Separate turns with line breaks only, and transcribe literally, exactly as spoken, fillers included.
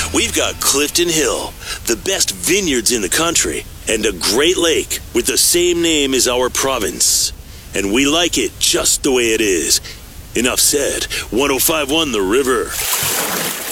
We've got Clifton Hill, the best vineyards in the country, and a great lake with the same name as our province. And we like it just the way it is. Enough said. one oh five point one The River.